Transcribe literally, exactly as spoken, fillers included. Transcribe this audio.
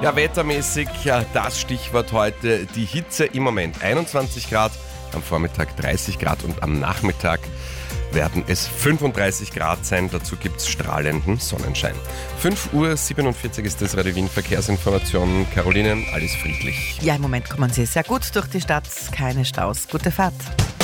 Ja, wettermäßig, ja, das Stichwort heute, die Hitze im Moment einundzwanzig Grad, am Vormittag dreißig Grad und am Nachmittag werden es fünfunddreißig Grad sein. Dazu gibt es strahlenden Sonnenschein. fünf Uhr siebenundvierzig ist das Radio Wien Verkehrsinformation. Caroline, alles friedlich. Ja, im Moment kommen Sie sehr gut durch die Stadt. Keine Staus. Gute Fahrt.